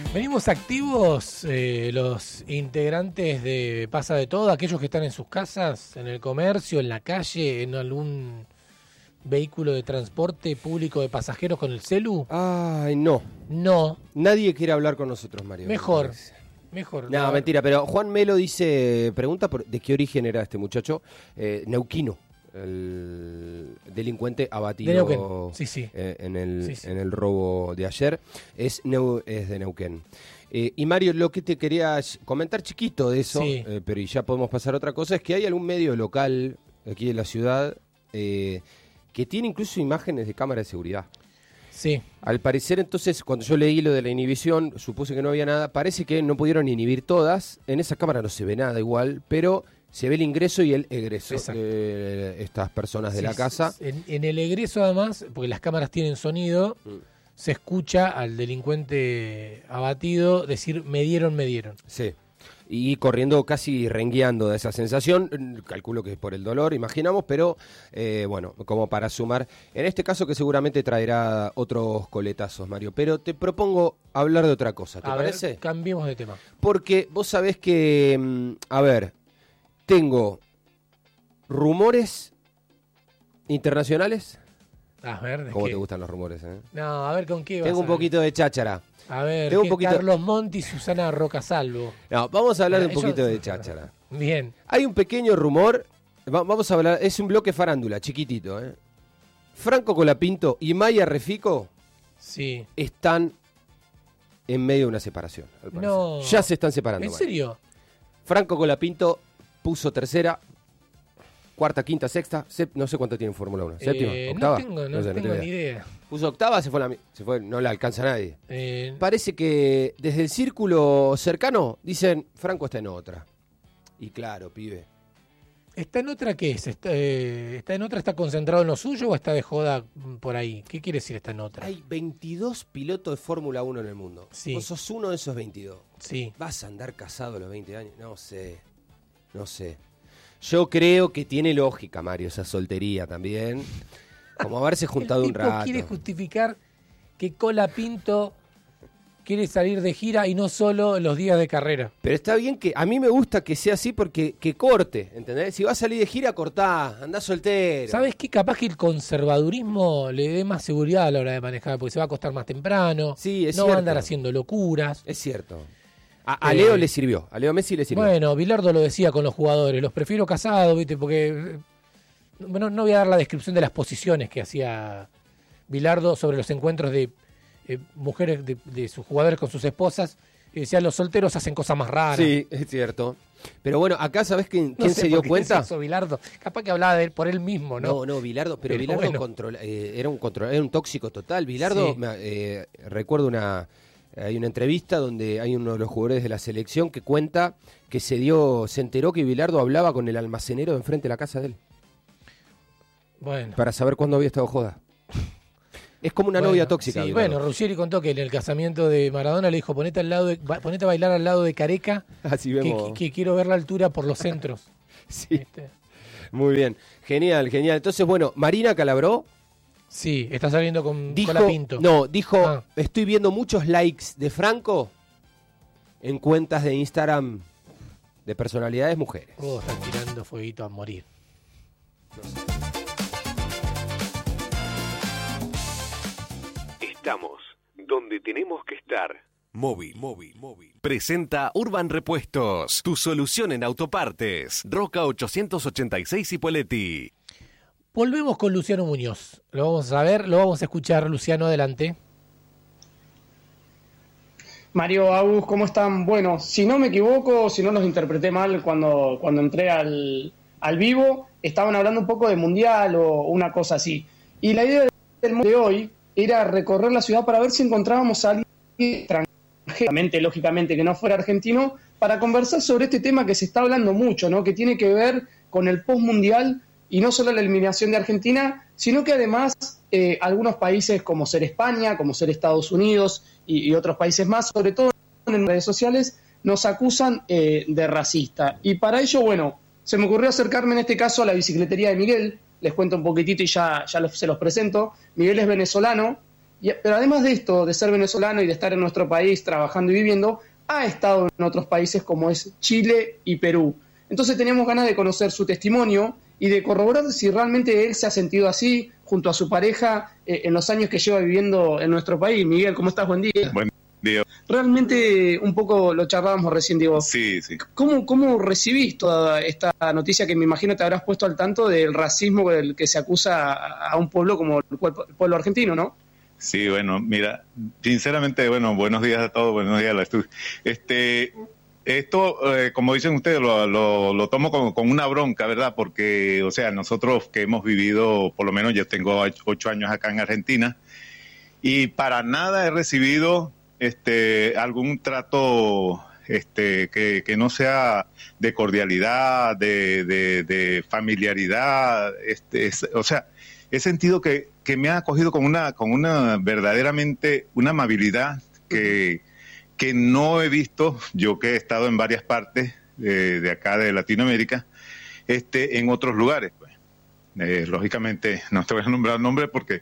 Venimos activos los integrantes de Pasa de Todo, aquellos que están en sus casas, en el comercio, en la calle, en algún vehículo de transporte público de pasajeros con el celu. Ay, no. No. Nadie quiere hablar con nosotros, Mario. Mejor. No, mentira, pero Juan Melo dice, pregunta de qué origen era este muchacho, neuquino, el delincuente abatido de Neuquén. Sí. En el robo de ayer, es de Neuquén. Y Mario, lo que te quería comentar chiquito de eso, pero ya podemos pasar a otra cosa, es que hay algún medio local aquí de la ciudad que tiene incluso imágenes de cámara de seguridad. Sí. Al parecer, entonces, cuando yo leí lo de la inhibición, supuse que no había nada. Parece que no pudieron inhibir todas. En esa cámara no se ve nada igual, pero se ve el ingreso y el egreso de estas personas de la casa. En el egreso, además, porque las cámaras tienen sonido, se escucha al delincuente abatido decir, me dieron. Sí. Y corriendo casi rengueando de esa sensación, calculo que es por el dolor, imaginamos, pero bueno, como para sumar, en este caso que seguramente traerá otros coletazos, Mario, pero te propongo hablar de otra cosa, ¿te parece? Cambiemos de tema. Porque vos sabés que, tengo rumores internacionales. A ver, ¿Cómo te gustan los rumores? No, a ver, ¿con qué vas? Tengo un poquito de cháchara. A ver, Carlos Monti y Susana Rocasalvo. No, vamos a hablar de un poquito de cháchara. Bien. Hay un pequeño rumor, vamos a hablar, es un bloque farándula, chiquitito. Franco Colapinto y Maya Refico están en medio de una separación. No. Ya se están separando. ¿En serio? Franco Colapinto puso tercera, cuarta, quinta, sexta, no sé cuánto tiene en Fórmula 1. ¿Séptima? ¿Octava? No tengo ni idea. Puso octava, se fue, no la alcanza nadie. Parece que desde el círculo cercano dicen, Franco está en otra. Y claro, pibe. ¿Está en otra qué es? ¿Está en otra, está concentrado en lo suyo o está de joda por ahí? ¿Qué quiere decir está en otra? Hay 22 pilotos de Fórmula 1 en el mundo. Sí. Vos sos uno de esos 22. Sí. ¿Vas a andar casado a los 20 años? No sé. Yo creo que tiene lógica, Mario, esa soltería también. Como haberse juntado un rato. Quiere justificar que Colapinto quiere salir de gira y no solo los días de carrera. Pero está bien que a mí me gusta que sea así porque que corte, ¿entendés? Si va a salir de gira, cortá, andá soltero. ¿Sabes qué? Capaz que el conservadurismo le dé más seguridad a la hora de manejar, porque se va a acostar más temprano. Sí, es no cierto. va a andar haciendo locuras. Es cierto. A Leo le sirvió, a Leo Messi le sirvió. Bueno, Bilardo lo decía con los jugadores, los prefiero casados, ¿viste? Porque bueno, no voy a dar la descripción de las posiciones que hacía Bilardo sobre los encuentros de mujeres de sus jugadores con sus esposas. Decía, los solteros hacen cosas más raras. Sí, es cierto. Pero bueno, acá ¿sabés quién se dio cuenta? Eso, Bilardo. Capaz que hablaba de él por él mismo, ¿no? No, Bilardo, pero Bilardo bueno. Era un tóxico total. Bilardo, recuerdo hay una entrevista donde hay uno de los jugadores de la selección que cuenta que se enteró que Bilardo hablaba con el almacenero de enfrente de la casa de él. Bueno. Para saber cuándo había estado joda. Es como una novia tóxica. Sí, bueno, Ruggeri contó que en el casamiento de Maradona le dijo, ponete a bailar al lado de Careca, así vemos. Que quiero ver la altura por los centros. Sí. ¿Viste? Muy bien, genial. Entonces, bueno, Marina Calabró. Sí, está saliendo con Colapinto. Dijo, estoy viendo muchos likes de Franco en cuentas de Instagram de personalidades mujeres. Están tirando fueguito a morir. No sé. Estamos donde tenemos que estar. Móvil. Presenta Urban Repuestos, tu solución en autopartes. Roca 886 Ipoleti. Volvemos con Luciano Muñoz. Lo vamos a ver, lo vamos a escuchar. Luciano, adelante. Mario, Agus, ¿cómo están? Bueno, si no me equivoco, si no los interpreté mal cuando entré al vivo, estaban hablando un poco de mundial o una cosa así. Y la idea del mundial de hoy era recorrer la ciudad para ver si encontrábamos a alguien extranjero, lógicamente que no fuera argentino, para conversar sobre este tema que se está hablando mucho, ¿no? Que tiene que ver con el postmundial y no solo la eliminación de Argentina, sino que además algunos países como ser España, como ser Estados Unidos y otros países más, sobre todo en redes sociales, nos acusan de racista. Y para ello, bueno, se me ocurrió acercarme en este caso a la bicicletería de Miguel. Les cuento un poquitito y ya se los presento. Miguel es venezolano, Pero además de esto, de ser venezolano y de estar en nuestro país trabajando y viviendo, ha estado en otros países como es Chile y Perú. Entonces teníamos ganas de conocer su testimonio y de corroborar si realmente él se ha sentido así junto a su pareja en los años que lleva viviendo en nuestro país. Miguel, ¿cómo estás? Buen día. Buen día. Realmente un poco lo charlábamos recién, digo. Sí. ¿Cómo recibís toda esta noticia que me imagino te habrás puesto al tanto del racismo del que se acusa a un pueblo como el pueblo argentino, ¿no? Sí, bueno, mira, sinceramente, buenos días a todos, buenos días a la estudio. Esto, como dicen ustedes, lo tomo con una bronca, ¿verdad? Porque, o sea, nosotros que hemos vivido, por lo menos yo tengo 8 años acá en Argentina, y para nada he recibido algún trato que no sea de cordialidad, de familiaridad, o sea, he sentido que me ha acogido con una verdaderamente una amabilidad que no he visto, yo que he estado en varias partes de acá de Latinoamérica, en otros lugares, pues. Lógicamente no te voy a nombrar nombre porque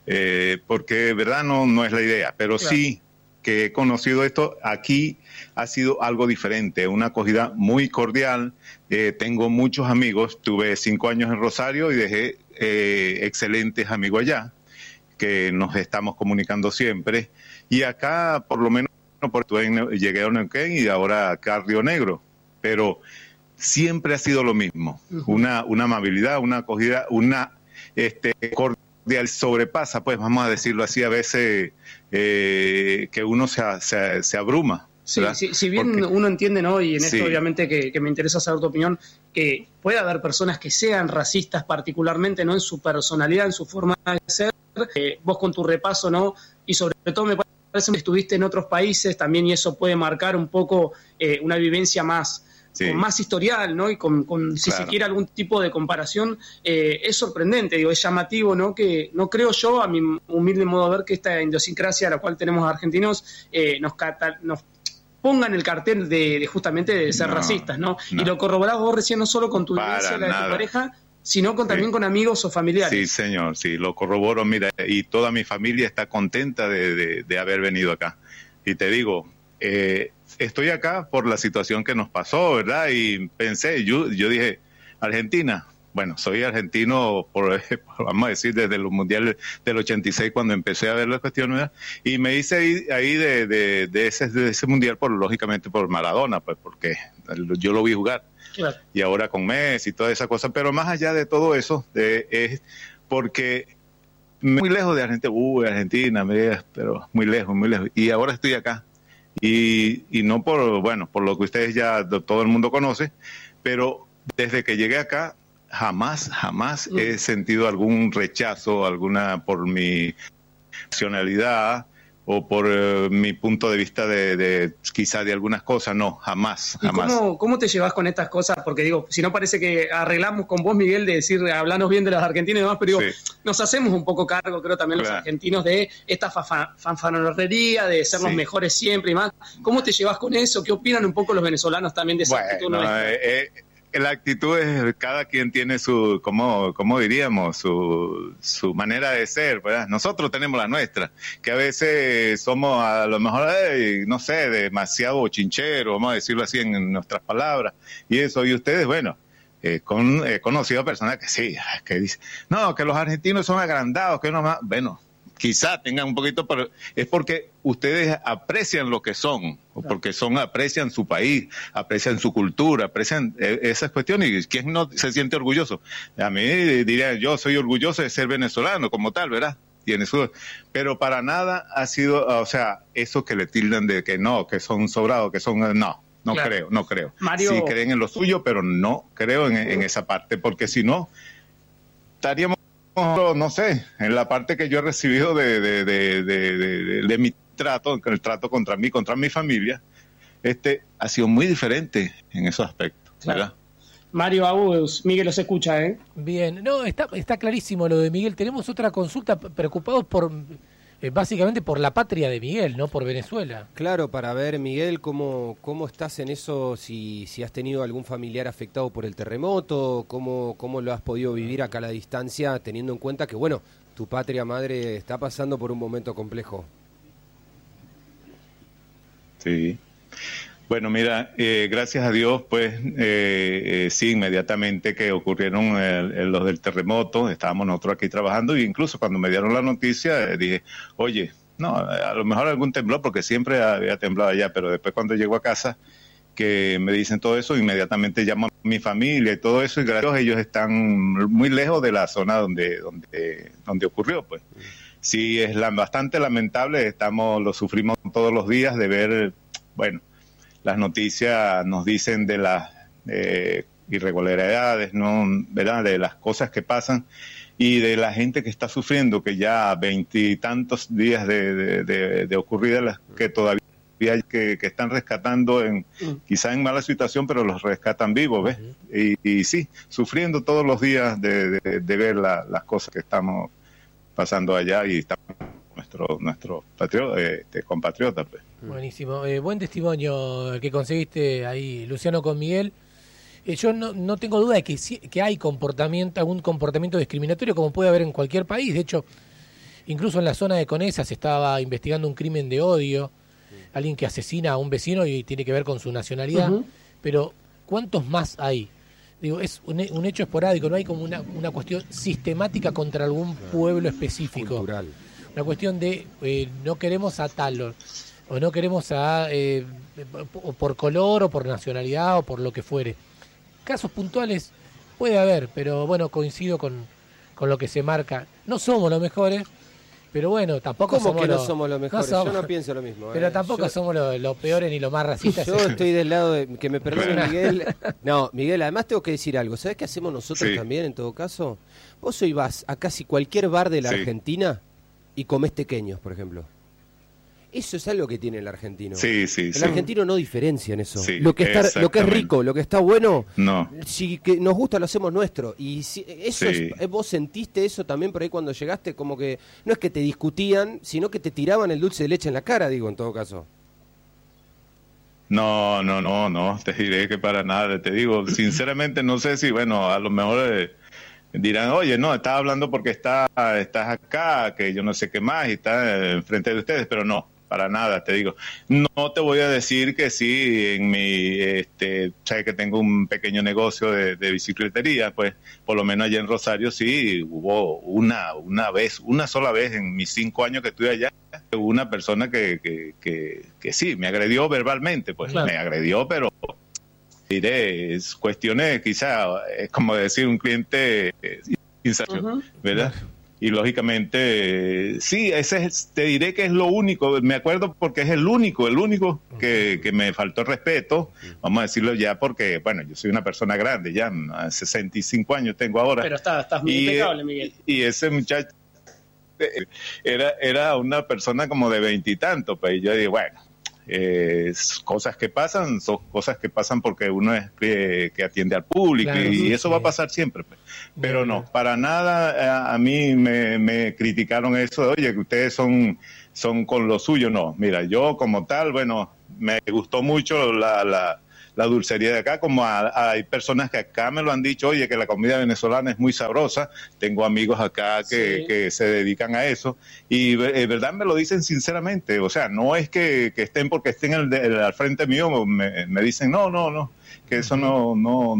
verdad no es la idea, pero claro, sí que he conocido esto. Aquí ha sido algo diferente, una acogida muy cordial. Tengo muchos amigos, tuve 5 años en Rosario y dejé excelentes amigos allá, que nos estamos comunicando siempre. Y acá, por lo menos, llegué a Neuquén y ahora acá a Río Negro, pero siempre ha sido lo mismo, una amabilidad, una acogida, una cordial, sobrepasa, pues vamos a decirlo así, a veces que uno se abruma. Sí, si bien porque uno entiende, ¿no? Y en esto obviamente que me interesa saber tu opinión, que puede haber personas que sean racistas particularmente, ¿no? En su personalidad, en su forma de ser, vos con tu repaso, ¿no? Y sobre todo me parece que estuviste en otros países también y eso puede marcar un poco una vivencia más, con más historial, ¿no? Y con si se quiere algún tipo de comparación, es sorprendente, digo, es llamativo, ¿no? Que no creo yo, a mi humilde modo de ver, que esta idiosincrasia a la cual tenemos argentinos nos pongan el cartel de justamente de ser racistas, ¿no? Y lo corroborás vos recién no solo con tu vivencia, la de tu pareja, sino también con amigos o familiares. Sí, señor, sí, lo corroboro, mira, y toda mi familia está contenta de haber venido acá. Y te digo, estoy acá por la situación que nos pasó, ¿verdad? Y pensé, yo dije, Argentina, bueno, soy argentino, vamos a decir, desde los mundiales del 86, cuando empecé a ver la cuestión, ¿verdad? Y me hice ahí de ese mundial, lógicamente por Maradona, pues porque yo lo vi jugar. Claro. Y ahora con Messi y toda esa cosa, pero más allá de todo eso, es porque muy lejos de Argentina, pero muy lejos, y ahora estoy acá, y no por lo que ustedes ya todo el mundo conoce, pero desde que llegué acá, jamás he sentido algún rechazo, por mi nacionalidad, o por mi punto de vista de quizá de algunas cosas, no, jamás. ¿Cómo te llevas con estas cosas? Porque digo, si no parece que arreglamos con vos, Miguel, de decir, hablanos bien de los argentinos y demás, pero digo, nos hacemos un poco cargo, creo también los argentinos, de esta fanfarronería, de ser los mejores siempre y más. ¿Cómo te llevas con eso? ¿Qué opinan un poco los venezolanos también de esa actitud? La actitud es, cada quien tiene su, ¿cómo diríamos? Su manera de ser, ¿verdad? Nosotros tenemos la nuestra, que a veces somos a lo mejor, no sé, demasiado chincheros, vamos a decirlo así en nuestras palabras, y eso, y ustedes, bueno, he conocido personas que dicen, no, que los argentinos son agrandados, que no más, bueno, quizá tengan un poquito, pero es porque ustedes aprecian lo que son, o porque aprecian su país, aprecian su cultura, aprecian esas cuestiones, y ¿quién no se siente orgulloso? A mí diría, yo soy orgulloso de ser venezolano como tal, ¿verdad? Pero para nada ha sido, o sea, eso que le tildan de que no, que son sobrados, que son, no creo. Mario... Sí creen en lo suyo, pero no creo en esa parte, porque si no, estaríamos, no sé, en la parte que yo he recibido de mi trato, el trato contra mi familia, ha sido muy diferente en esos aspectos, ¿verdad? Mario Agus, Miguel los escucha, ¿eh? Bien, no, está clarísimo lo de Miguel. Tenemos otra consulta, preocupados por básicamente por la patria de Miguel, no por Venezuela. Claro, para ver, Miguel, cómo estás en eso, si has tenido algún familiar afectado por el terremoto, cómo lo has podido vivir acá a la distancia, teniendo en cuenta que, bueno, tu patria madre está pasando por un momento complejo. Sí. Bueno, mira, gracias a Dios, pues sí, inmediatamente que ocurrieron los del terremoto, estábamos nosotros aquí trabajando, y incluso cuando me dieron la noticia dije, oye, no, a lo mejor algún temblor, porque siempre había temblado allá, pero después cuando llego a casa, que me dicen todo eso, inmediatamente llamo a mi familia y todo eso, y gracias a Dios ellos están muy lejos de la zona donde ocurrió, pues. Sí, es bastante lamentable, lo sufrimos todos los días de ver, bueno, las noticias nos dicen de las irregularidades, ¿no? ¿Verdad? De las cosas que pasan y de la gente que está sufriendo, que ya 20 y tantos días de ocurridas, las que todavía que están rescatando quizá en mala situación, pero los rescatan vivos, ¿ves? Y sí, sufriendo todos los días de ver las cosas que estamos pasando allá, y estamos nuestro compatriota, pues. Buenísimo, buen testimonio el que conseguiste ahí, Luciano, con Miguel. Yo no tengo duda de que hay algún comportamiento discriminatorio, como puede haber en cualquier país. De hecho, incluso en la zona de Conesa se estaba investigando un crimen de odio, alguien que asesina a un vecino y tiene que ver con su nacionalidad. Pero ¿cuántos más hay? Digo, es un hecho esporádico, no hay como una cuestión sistemática contra algún pueblo específico. Cultural. Una cuestión de no queremos a tal o no queremos o por color o por nacionalidad o por lo que fuere. Casos puntuales puede haber, pero bueno, coincido con lo que se marca. No somos los mejores, pero bueno, tampoco ¿Cómo somos que no somos los mejores? Yo no pienso lo mismo. Pero tampoco somos los peores ni los más racistas. Yo estoy del lado de... Que me perdone Miguel. No, Miguel, además tengo que decir algo. ¿Sabés qué hacemos nosotros también, en todo caso? Vos hoy vas a casi cualquier bar de la Argentina y comés tequeños, por ejemplo. Eso es algo que tiene el argentino. El argentino no diferencia en eso. Lo que es rico, lo que está bueno, si que nos gusta lo hacemos nuestro. Y si, eso vos sentiste eso también por ahí cuando llegaste, como que no es que te discutían, sino que te tiraban el dulce de leche en la cara, digo, en todo caso. No, te diré que para nada. Te digo, sinceramente no sé si, bueno, a lo mejor dirán, oye, no, estás hablando porque estás acá, que yo no sé qué más, y estás enfrente de ustedes, pero no. Para nada, te digo. No te voy a decir que sí, en mi, sabes que tengo un pequeño negocio de bicicletería, pues por lo menos allá en Rosario sí hubo una sola vez en mis 5 años que estuve allá, hubo una persona que sí, me agredió verbalmente, pues claro. Me agredió, pero diré, es cuestiones, quizá, es como decir un cliente insatisfecho, ¿verdad? Y lógicamente, sí, te diré que es lo único, me acuerdo porque es el único que me faltó respeto, vamos a decirlo ya porque, bueno, yo soy una persona grande, ya 65 años tengo ahora. Pero estás muy impecable, Miguel. Y ese muchacho era una persona como de 20 y tantos, pues, y yo digo, bueno, cosas que pasan, son cosas que pasan porque uno es que atiende al público, claro, y eso va a pasar siempre, pues. Pero no, para nada a mí me criticaron eso, oye, que ustedes son con lo suyo. No, mira, yo como tal, bueno, me gustó mucho la dulcería de acá, como hay personas que acá me lo han dicho, oye, que la comida venezolana es muy sabrosa, tengo amigos acá que se dedican a eso, y verdad me lo dicen sinceramente, o sea, no es que estén porque estén al frente mío, me dicen, no, que eso no,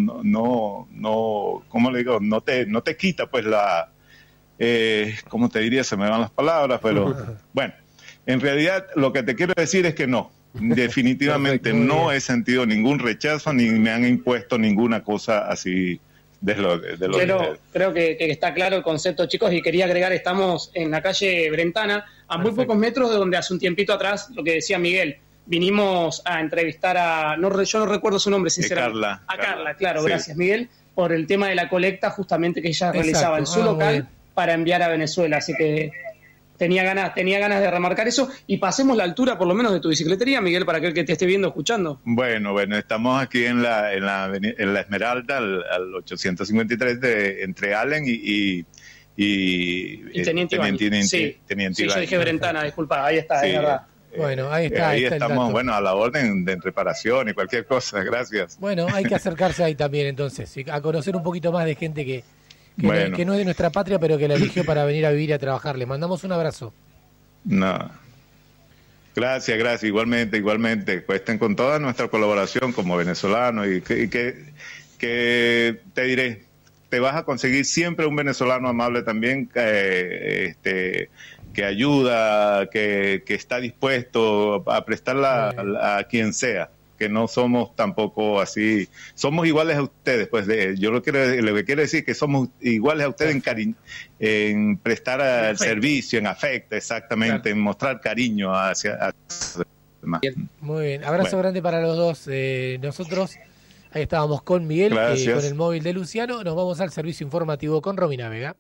¿cómo le digo? No te quita, pues, ¿cómo te diría? Se me van las palabras, pero bueno, en realidad lo que te quiero decir es que no, definitivamente no he sentido ningún rechazo, ni me han impuesto ninguna cosa así Creo que está claro el concepto, chicos, y quería agregar, estamos en la calle Brentana, a muy pocos metros de donde hace un tiempito atrás, lo que decía Miguel, vinimos a entrevistar yo no recuerdo su nombre, sinceramente. Carla, claro, sí. Gracias, Miguel, por el tema de la colecta justamente que ella realizaba en su local para enviar a Venezuela, así que tenía ganas de remarcar eso. Y pasemos la altura, por lo menos, de tu bicicletería, Miguel, para aquel que te esté viendo, escuchando. Bueno, estamos aquí en la Esmeralda, al 853 entre Allen y Teniente Iván. Sí, yo dije Brentana, disculpa, ahí está, es verdad. Bueno, ahí está. Ahí estamos, bueno, a la orden de reparación y cualquier cosa, gracias. Bueno, hay que acercarse ahí también, entonces, a conocer un poquito más de gente que que no es de nuestra patria, pero que la eligió para venir a vivir y a trabajar. Le mandamos un abrazo. No. Gracias, igualmente. Cuesten con toda nuestra colaboración como venezolanos y que te diré, te vas a conseguir siempre un venezolano amable también, que ayuda, que está dispuesto a prestarla a quien sea, que no somos tampoco así, somos iguales a ustedes, pues yo lo que quiero decir que somos iguales a ustedes en prestar servicio, en afecto, exactamente, en mostrar cariño hacia los demás. Muy bien, abrazo grande para los dos. Nosotros ahí estábamos con Miguel, con el móvil de Luciano. Nos vamos al servicio informativo con Romina Vega.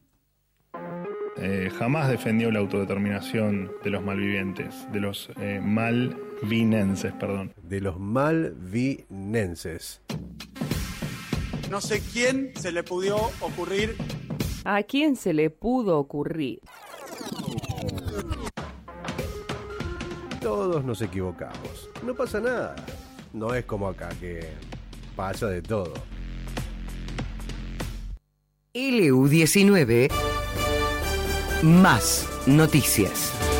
Jamás defendió la autodeterminación de los malvivientes, de los malvinenses, perdón. De los malvinenses. No sé quién se le pudo ocurrir. ¿A quién se le pudo ocurrir? Todos nos equivocamos. No pasa nada. No es como acá, que pasa de todo. LU19 Más noticias.